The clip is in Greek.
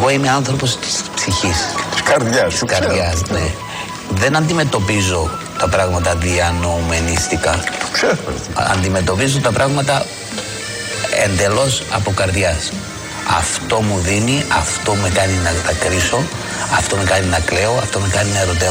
Εγώ είμαι άνθρωπος της ψυχής. Της καρδιάς. Της καρδιάς, ναι. Δεν αντιμετωπίζω τα πράγματα διανοούμενιστικά. Το ξέρω. Αντιμετωπίζω τα πράγματα εντελώς από καρδιάς. Αυτό μου δίνει, αυτό με κάνει να τα κρίσω, αυτό με κάνει να κλαίω, αυτό με κάνει να ερωτεύω.